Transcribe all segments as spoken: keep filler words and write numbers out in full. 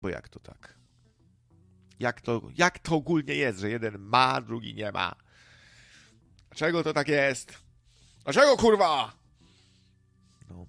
Bo jak to tak? Jak to, jak to ogólnie jest, że jeden ma, drugi nie ma? Dlaczego to tak jest? Dlaczego, kurwa? No.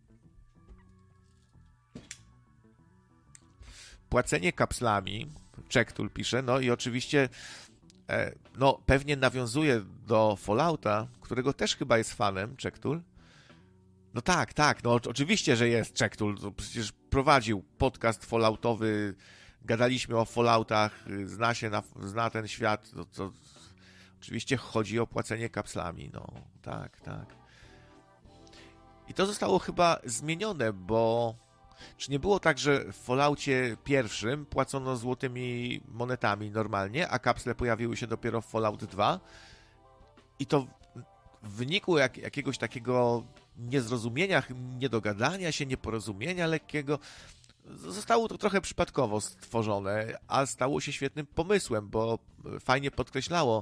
Płacenie kapslami, Czektul pisze, no i oczywiście e, no pewnie nawiązuje do Fallouta, którego też chyba jest fanem, Czektul. No tak, tak, no oczywiście, że jest Czektul, to przecież prowadził podcast falloutowy, gadaliśmy o Falloutach, zna się na, zna ten świat, to, to oczywiście chodzi o płacenie kapslami, no tak, tak. I to zostało chyba zmienione, bo czy nie było tak, że w Falloutie pierwszym płacono złotymi monetami normalnie, a kapsle pojawiły się dopiero w Fallout dwa i to w wyniku jak, jakiegoś takiego niezrozumienia, niedogadania się, nieporozumienia lekkiego zostało to trochę przypadkowo stworzone, a stało się świetnym pomysłem, bo fajnie podkreślało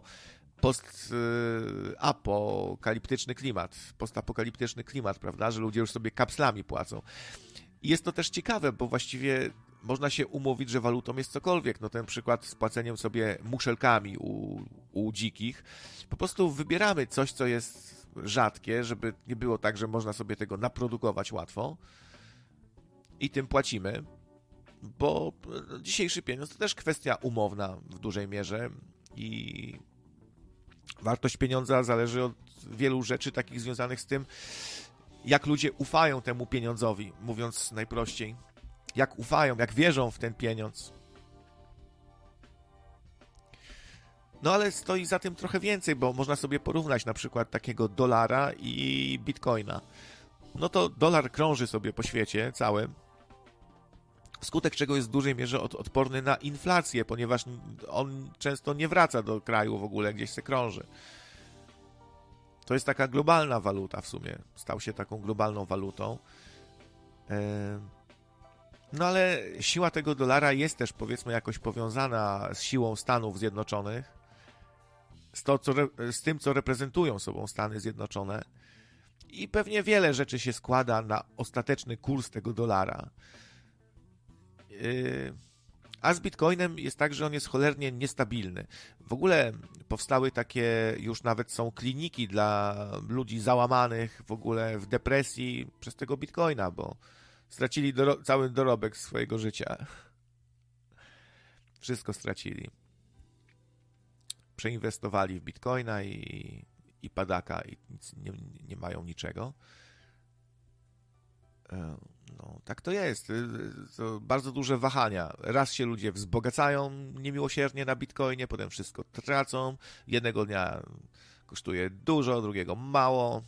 post-apokaliptyczny klimat, postapokaliptyczny klimat, prawda, że ludzie już sobie kapslami płacą. I jest to też ciekawe, bo właściwie można się umówić, że walutą jest cokolwiek. No ten przykład z płaceniem sobie muszelkami u, u dzikich. Po prostu wybieramy coś, co jest rzadkie, żeby nie było tak, że można sobie tego naprodukować łatwo i tym płacimy, bo dzisiejszy pieniądz to też kwestia umowna w dużej mierze i wartość pieniądza zależy od wielu rzeczy takich związanych z tym, jak ludzie ufają temu pieniądzowi, mówiąc najprościej. Jak ufają, jak wierzą w ten pieniądz. No ale stoi za tym trochę więcej, bo można sobie porównać na przykład takiego dolara i bitcoina. No to dolar krąży sobie po świecie całym, wskutek czego jest w dużej mierze od, odporny na inflację, ponieważ on często nie wraca do kraju w ogóle, gdzieś se krąży. To jest taka globalna waluta w sumie. Stał się taką globalną walutą. No ale siła tego dolara jest też, powiedzmy, jakoś powiązana z siłą Stanów Zjednoczonych, z, to, co, z tym, co reprezentują sobą Stany Zjednoczone. I pewnie wiele rzeczy się składa na ostateczny kurs tego dolara. A z Bitcoinem jest tak, że on jest cholernie niestabilny. W ogóle powstały takie, już nawet są kliniki dla ludzi załamanych w ogóle w depresji przez tego Bitcoina, bo stracili doro- cały dorobek swojego życia. Wszystko stracili. Przeinwestowali w Bitcoina i, i padaka i nic, nie, nie mają niczego. No, tak to jest. To bardzo duże wahania. Raz się ludzie wzbogacają niemiłosiernie na Bitcoinie, potem wszystko tracą. Jednego dnia kosztuje dużo, drugiego mało.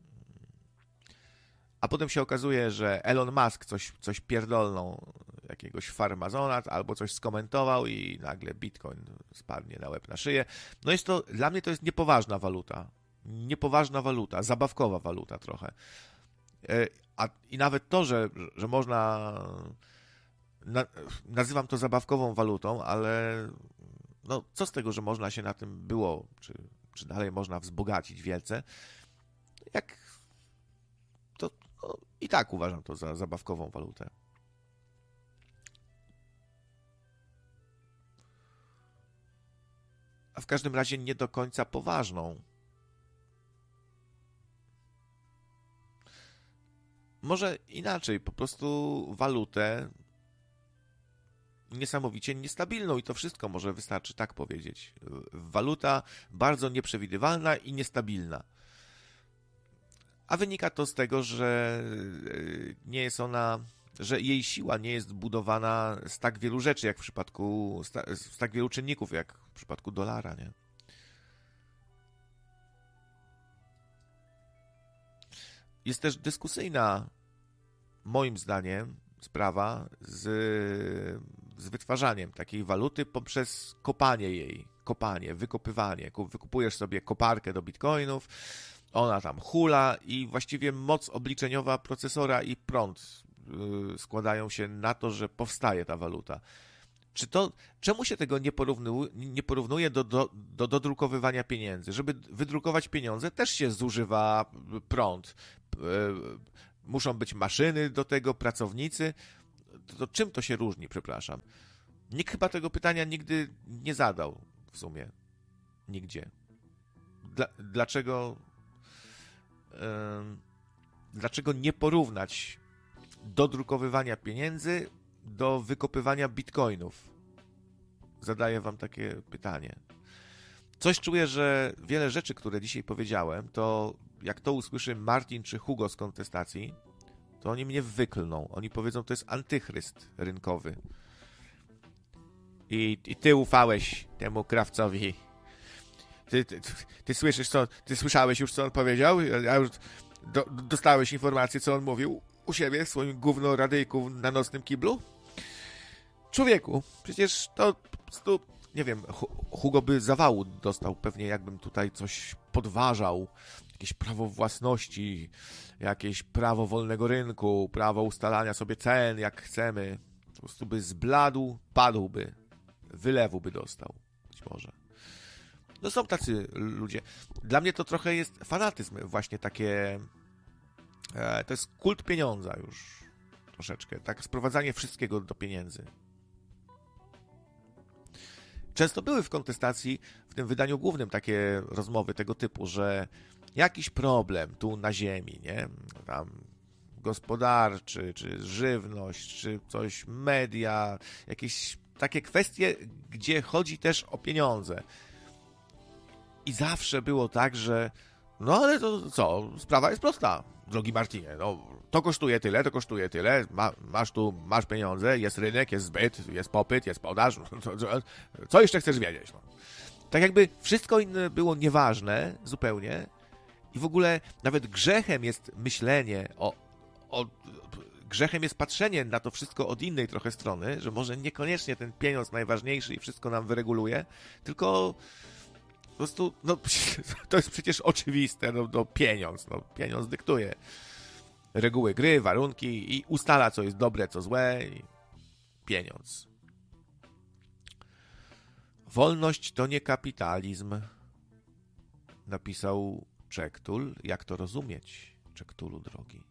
A potem się okazuje, że Elon Musk coś, coś pierdolnął, jakiegoś farmazona, albo coś skomentował i nagle Bitcoin spadnie na łeb na szyję. No jest to, dla mnie to jest niepoważna waluta. Niepoważna waluta, zabawkowa waluta trochę. A, I nawet to, że, że można, na, nazywam to zabawkową walutą, ale no, co z tego, że można się na tym było, czy, czy dalej można wzbogacić wielce, jak to no, i tak uważam to za zabawkową walutę. A w każdym razie nie do końca poważną. Może inaczej, po prostu walutę niesamowicie niestabilną i to wszystko może wystarczy tak powiedzieć. Waluta bardzo nieprzewidywalna i niestabilna. A wynika to z tego, że nie jest ona, że jej siła nie jest budowana z tak wielu rzeczy, jak w przypadku, z tak wielu czynników, jak w przypadku dolara, nie? Jest też dyskusyjna, moim zdaniem, sprawa z, z wytwarzaniem takiej waluty poprzez kopanie jej, kopanie, wykopywanie. Wykupujesz sobie koparkę do bitcoinów, ona tam hula i właściwie moc obliczeniowa procesora i prąd yy, składają się na to, że powstaje ta waluta. Czy to, czemu się tego nie porównuje, nie porównuje do, do, do dodrukowywania pieniędzy? Żeby wydrukować pieniądze też się zużywa prąd. Muszą być maszyny do tego, pracownicy. to, to czym to się różni, przepraszam? Nikt chyba tego pytania nigdy nie zadał w sumie. Nigdzie. Dla, dlaczego yy, dlaczego nie porównać dodrukowywania pieniędzy do wykopywania bitcoinów? Zadaję wam takie pytanie. Coś czuję, że wiele rzeczy, które dzisiaj powiedziałem, to jak to usłyszy Martin czy Hugo z kontestacji, to oni mnie wyklną. Oni powiedzą, to jest antychryst rynkowy. I, i ty ufałeś temu krawcowi. Ty, ty, ty, ty słyszysz, co, ty słyszałeś już, co on powiedział? Ja już do, dostałeś informację, co on mówił u siebie w swoim gówno radyjku na nocnym kiblu? Człowieku, przecież to po prostu, nie wiem, Hugo by zawału dostał pewnie, jakbym tutaj coś podważał. Jakieś prawo własności, jakieś prawo wolnego rynku, prawo ustalania sobie cen, jak chcemy. Po prostu by zbladł, padłby, wylewu by dostał, być może. No są tacy ludzie. Dla mnie to trochę jest fanatyzm, właśnie takie, e, to jest kult pieniądza już troszeczkę, tak sprowadzanie wszystkiego do pieniędzy. Często były w kontestacji, w tym wydaniu głównym, takie rozmowy tego typu, że jakiś problem tu na ziemi, nie? Tam gospodarczy, czy żywność, czy coś, media, jakieś takie kwestie, gdzie chodzi też o pieniądze. I zawsze było tak, że no ale to co, sprawa jest prosta, drogi Martinie, no to kosztuje tyle, to kosztuje tyle, ma, masz tu, masz pieniądze, jest rynek, jest zbyt, jest popyt, jest podaż, no, to, to, co jeszcze chcesz wiedzieć? No. Tak jakby wszystko inne było nieważne zupełnie i w ogóle nawet grzechem jest myślenie o, o grzechem jest patrzenie na to wszystko od innej trochę strony, że może niekoniecznie ten pieniądz najważniejszy i wszystko nam wyreguluje, tylko po prostu, no to jest przecież oczywiste, no, no pieniądz, no pieniądz dyktuje reguły gry, warunki i ustala, co jest dobre, co złe i pieniądz. Wolność to nie kapitalizm, napisał Czektul. Jak to rozumieć, Czektulu drogi?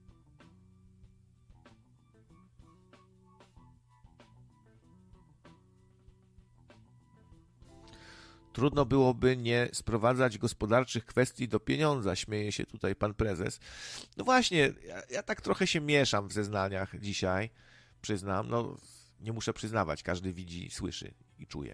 Trudno byłoby nie sprowadzać gospodarczych kwestii do pieniądza, śmieje się tutaj pan prezes. No właśnie, ja, ja tak trochę się mieszam w zeznaniach dzisiaj, przyznam. No, nie muszę przyznawać, każdy widzi, słyszy i czuje.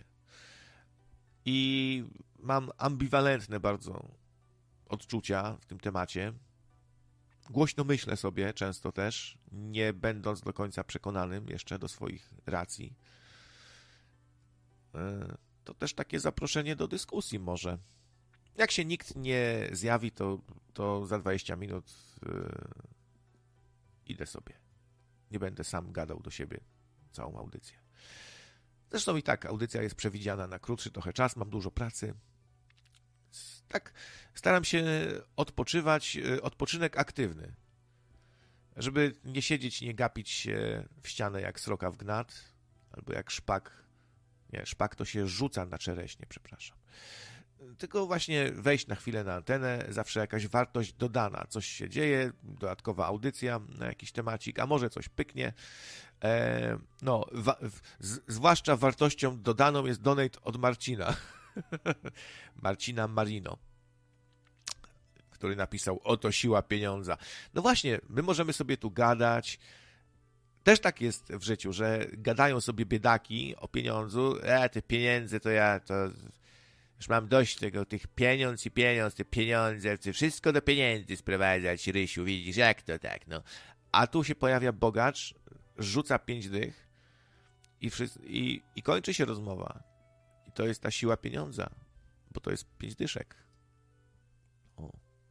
I mam ambiwalentne bardzo odczucia w tym temacie. Głośno myślę sobie często też, nie będąc do końca przekonanym jeszcze do swoich racji. To też takie zaproszenie do dyskusji może. Jak się nikt nie zjawi, to, to za dwadzieścia minut yy, idę sobie. Nie będę sam gadał do siebie całą audycję. Zresztą i tak audycja jest przewidziana na krótszy trochę czas, mam dużo pracy. Tak staram się odpoczywać, odpoczynek aktywny. Żeby nie siedzieć, nie gapić się w ścianę jak sroka w gnat, albo jak szpak. Nie, szpak to się rzuca na czereśnie, przepraszam. Tylko właśnie wejść na chwilę na antenę, zawsze jakaś wartość dodana. Coś się dzieje, dodatkowa audycja na jakiś temacik, a może coś pyknie. E, no, wa- z- zwłaszcza wartością dodaną jest donate od Marcina. Marcina Marino, który napisał: oto siła pieniądza. No właśnie, my możemy sobie tu gadać. Też tak jest w życiu, że gadają sobie biedaki o pieniądzu. E, te pieniądze to ja, to już mam dość tego, tych pieniądz i pieniądz, te pieniądze, chcę wszystko do pieniędzy sprowadzać, Rysiu, widzisz, jak to tak, no. A tu się pojawia bogacz, rzuca pięć dych i, wszyscy, i, i kończy się rozmowa. I to jest ta siła pieniądza, bo to jest pięć dyszek. O.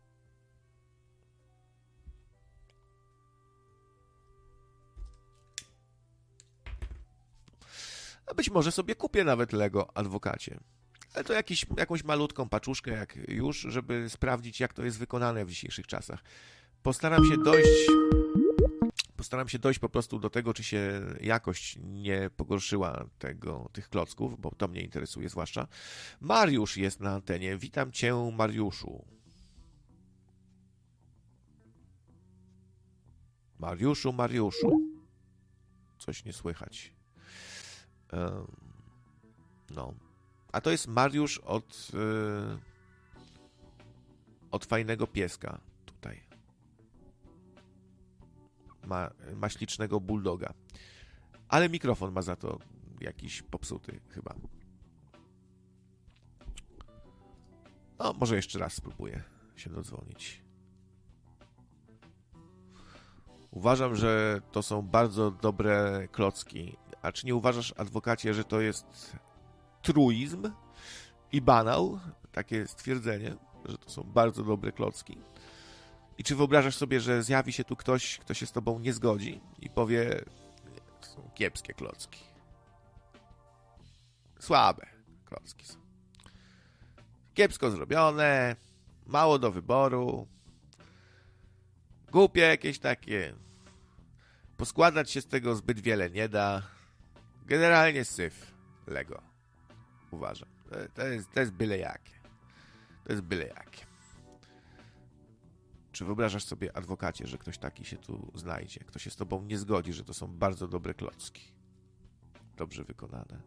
A być może sobie kupię nawet Lego Adwokacie. Ale to jakiś, jakąś malutką paczuszkę jak już, żeby sprawdzić, jak to jest wykonane w dzisiejszych czasach. Postaram się dojść postaram się dojść po prostu do tego, czy się jakość nie pogorszyła tego, tych klocków, bo to mnie interesuje zwłaszcza. Mariusz jest na antenie. Witam cię, Mariuszu. Mariuszu, Mariuszu. coś nie słychać. No. A to jest Mariusz od od fajnego pieska tutaj. Ma, ma ślicznego bulldoga. Ale mikrofon ma za to jakiś popsuty chyba. No, może jeszcze raz spróbuję się dodzwonić. Uważam, że to są bardzo dobre klocki. A czy nie uważasz, adwokacie, że to jest truizm i banał? Takie stwierdzenie, że to są bardzo dobre klocki. I czy wyobrażasz sobie, że zjawi się tu ktoś, kto się z tobą nie zgodzi i powie, to są kiepskie klocki. Słabe klocki są. Kiepsko zrobione, mało do wyboru, głupie jakieś takie, poskładać się z tego zbyt wiele nie da. Generalnie syf Lego, uważam. To jest, to jest byle jakie. To jest byle jakie. Czy wyobrażasz sobie, adwokacie, że ktoś taki się tu znajdzie, kto się z tobą nie zgodzi, że to są bardzo dobre klocki, dobrze wykonane?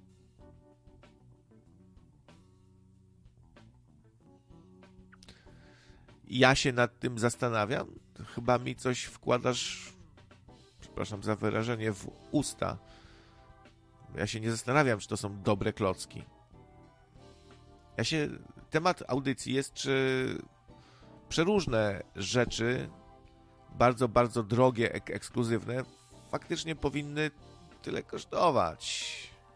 Ja się nad tym zastanawiam. Chyba mi coś wkładasz, przepraszam za wyrażenie, w usta. Ja się nie zastanawiam, czy to są dobre klocki. Ja się... Temat audycji jest, czy przeróżne rzeczy, bardzo, bardzo drogie, ek- ekskluzywne, faktycznie powinny tyle kosztować.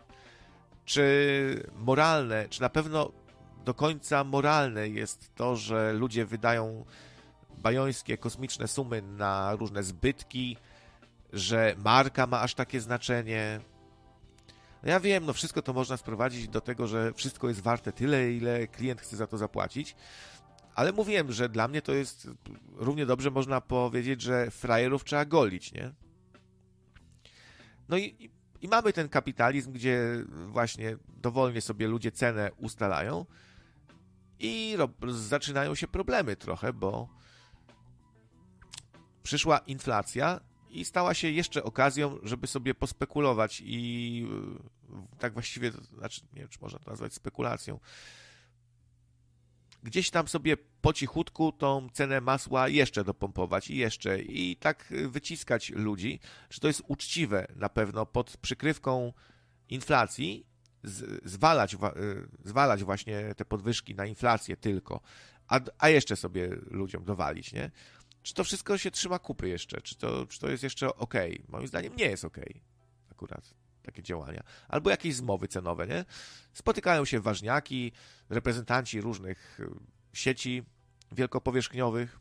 Czy moralne, czy na pewno do końca moralne jest to, że ludzie wydają bajońskie, kosmiczne sumy na różne zbytki, że marka ma aż takie znaczenie. No ja wiem, no wszystko to można sprowadzić do tego, że wszystko jest warte tyle, ile klient chce za to zapłacić, ale mówiłem, że dla mnie to jest równie dobrze można powiedzieć, że frajerów trzeba golić, nie? No i, i mamy ten kapitalizm, gdzie właśnie dowolnie sobie ludzie cenę ustalają i rob, zaczynają się problemy trochę, bo przyszła inflacja i stała się jeszcze okazją, żeby sobie pospekulować i tak właściwie, znaczy nie wiem, czy można to nazwać spekulacją, gdzieś tam sobie po cichutku tą cenę masła jeszcze dopompować i jeszcze i tak wyciskać ludzi, że to jest uczciwe na pewno pod przykrywką inflacji z, zwalać, zwalać właśnie te podwyżki na inflację tylko, a, a jeszcze sobie ludziom dowalić, nie? Czy to wszystko się trzyma kupy jeszcze? Czy to, czy to jest jeszcze okej? Okay? Moim zdaniem nie jest okej. Okay. Akurat takie działania. Albo jakieś zmowy cenowe, nie? Spotykają się ważniaki, reprezentanci różnych sieci wielkopowierzchniowych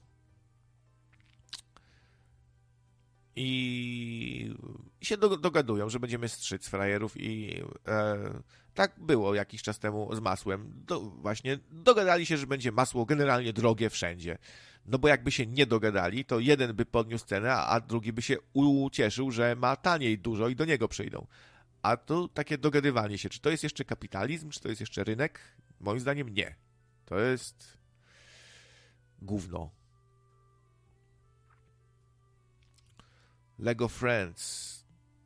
i, i się do, dogadują, że będziemy strzyc frajerów i e, tak było jakiś czas temu z masłem. Do, właśnie dogadali się, że będzie masło generalnie drogie wszędzie. No bo jakby się nie dogadali, to jeden by podniósł cenę, a drugi by się ucieszył, że ma taniej dużo i do niego przyjdą. A to takie dogadywanie się, czy to jest jeszcze kapitalizm, czy to jest jeszcze rynek? Moim zdaniem nie. To jest gówno. Lego Friends.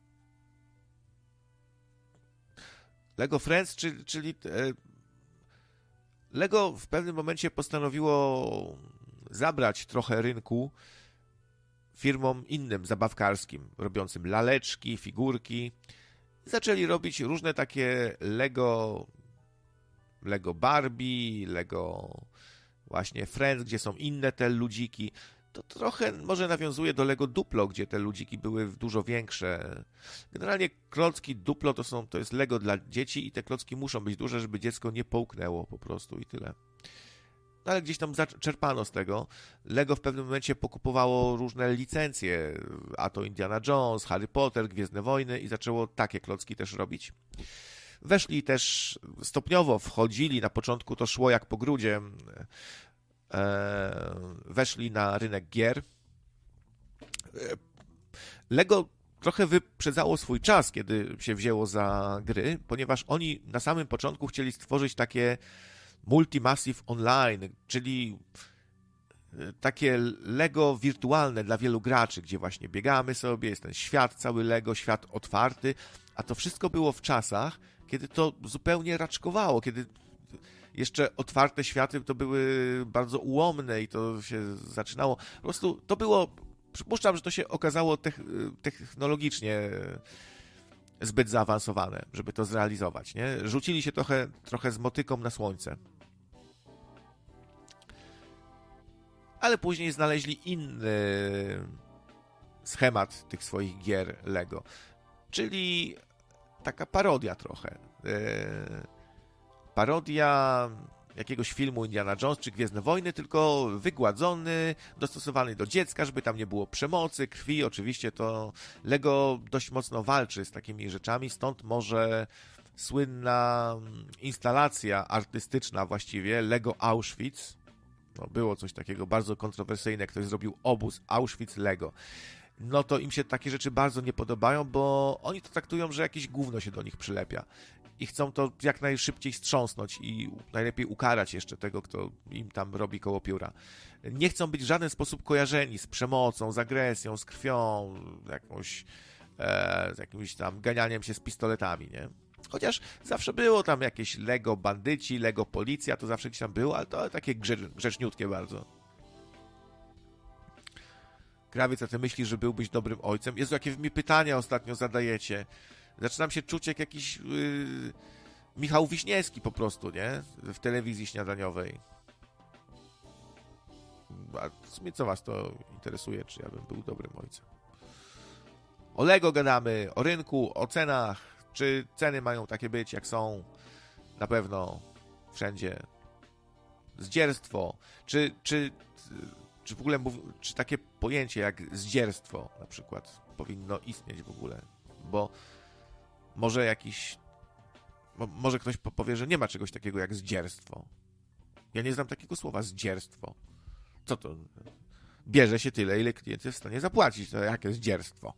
Lego Friends, czyli, czyli e, Lego w pewnym momencie postanowiło zabrać trochę rynku firmom innym zabawkarskim, robiącym laleczki, figurki. Zaczęli robić różne takie Lego, Lego Barbie, Lego właśnie Friends, gdzie są inne te ludziki. To trochę może nawiązuje do Lego Duplo, gdzie te ludziki były dużo większe. Generalnie klocki Duplo to są, to jest Lego dla dzieci i te klocki muszą być duże, żeby dziecko nie połknęło po prostu i tyle. No ale gdzieś tam czerpano z tego. Lego w pewnym momencie pokupowało różne licencje, a to Indiana Jones, Harry Potter, Gwiezdne Wojny i zaczęło takie klocki też robić. Weszli też stopniowo, wchodzili, na początku to szło jak po grudzie, weszli na rynek gier. Lego trochę wyprzedzało swój czas, kiedy się wzięło za gry, ponieważ oni na samym początku chcieli stworzyć takie Multimassive Online, czyli takie Lego wirtualne dla wielu graczy, gdzie właśnie biegamy sobie, jest ten świat cały Lego, świat otwarty, a to wszystko było w czasach, kiedy to zupełnie raczkowało, kiedy jeszcze otwarte światy to były bardzo ułomne i to się zaczynało. Po prostu to było, przypuszczam, że to się okazało technologicznie zbyt zaawansowane, żeby to zrealizować, nie? Rzucili się trochę, trochę z motyką na słońce. Ale później znaleźli inny schemat tych swoich gier Lego. Czyli taka parodia trochę. Parodia jakiegoś filmu Indiana Jones czy Gwiezdne Wojny, tylko wygładzony, dostosowany do dziecka, żeby tam nie było przemocy, krwi. Oczywiście to Lego dość mocno walczy z takimi rzeczami, stąd może słynna instalacja artystyczna właściwie Lego Auschwitz. No, było coś takiego bardzo kontrowersyjne, ktoś zrobił obóz Auschwitz-Lego. No to im się takie rzeczy bardzo nie podobają, bo oni to traktują, że jakieś gówno się do nich przylepia. I chcą to jak najszybciej strząsnąć i najlepiej ukarać jeszcze tego, kto im tam robi koło pióra. Nie chcą być w żaden sposób kojarzeni z przemocą, z agresją, z krwią, jakąś, e, z jakimś tam ganianiem się z pistoletami, nie? Chociaż zawsze było tam jakieś Lego bandyci, Lego policja, to zawsze gdzieś tam było, ale to takie grze- grzeczniutkie bardzo. Krawiec, a ty myślisz, że byłbyś dobrym ojcem? Jezu, jakie wy mi pytania ostatnio zadajecie. Zaczynam się czuć jak jakiś yy, Michał Wiśniewski po prostu, nie? W telewizji śniadaniowej. A w sumie co was to interesuje, czy ja bym był dobrym ojcem? O Lego gadamy, o rynku, o cenach. Czy ceny mają takie być, jak są? Na pewno wszędzie. Zdzierstwo. Czy, czy, czy w ogóle mów, czy takie pojęcie jak zdzierstwo na przykład powinno istnieć w ogóle? Bo może jakiś... Może ktoś powie, że nie ma czegoś takiego jak zdzierstwo. Ja nie znam takiego słowa, zdzierstwo. Co to? Bierze się tyle, ile klient jest w stanie zapłacić. To jakie zdzierstwo?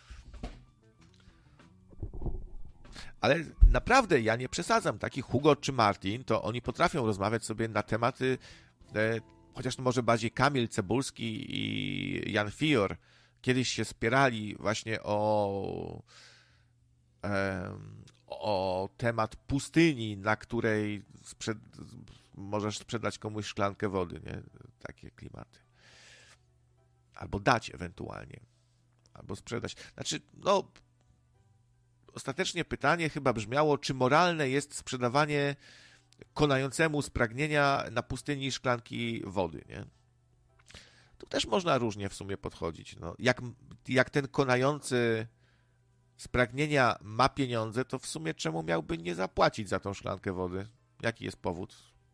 Ale naprawdę ja nie przesadzam. Taki Hugo czy Martin, to oni potrafią rozmawiać sobie na tematy, e, chociaż to może bardziej Kamil Cebulski i Jan Fior kiedyś się spierali właśnie o, e, o temat pustyni, na której sprzed, możesz sprzedać komuś szklankę wody, nie? Takie klimaty. Albo dać ewentualnie. Albo sprzedać. Znaczy, no... Ostatecznie pytanie chyba brzmiało, czy moralne jest sprzedawanie konającemu z pragnienia na pustyni szklanki wody, nie? Tu też można różnie w sumie podchodzić. No, jak, jak ten konający z pragnienia ma pieniądze, to w sumie czemu miałby nie zapłacić za tą szklankę wody? Jaki jest powód?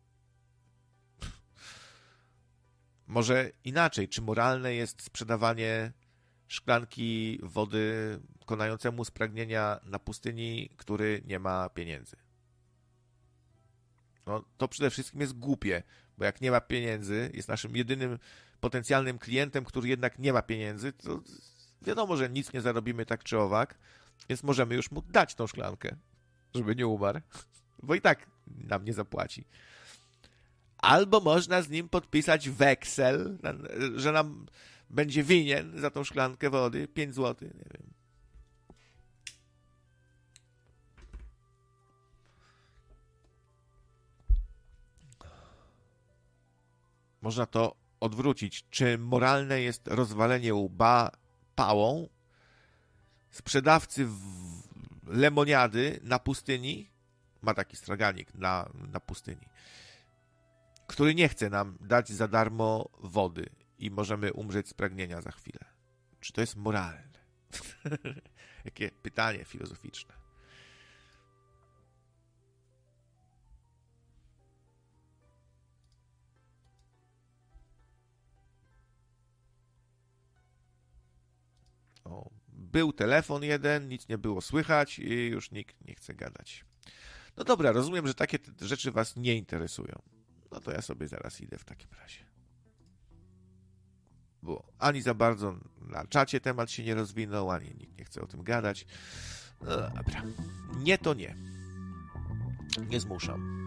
Może inaczej, czy moralne jest sprzedawanie szklanki wody konającemu z pragnienia na pustyni, który nie ma pieniędzy? No, to przede wszystkim jest głupie, bo jak nie ma pieniędzy, jest naszym jedynym potencjalnym klientem, który jednak nie ma pieniędzy, to wiadomo, że nic nie zarobimy tak czy owak, więc możemy już mu dać tą szklankę, żeby nie umarł, bo i tak nam nie zapłaci. Albo można z nim podpisać weksel, że nam będzie winien za tą szklankę wody pięć złotych, nie wiem. Można to odwrócić. Czy moralne jest rozwalenie łba pałą sprzedawcy lemoniady na pustyni? Ma taki straganik na, na pustyni, który nie chce nam dać za darmo wody i możemy umrzeć z pragnienia za chwilę. Czy to jest moralne? Jakie pytanie filozoficzne. O, był telefon jeden, nic nie było słychać i już nikt nie chce gadać. No dobra, rozumiem, że takie rzeczy was nie interesują. No to ja sobie zaraz idę w takim razie. Bo ani za bardzo na czacie temat się nie rozwinął, ani nikt nie chce o tym gadać. No dobra. Nie to nie. Nie zmuszam.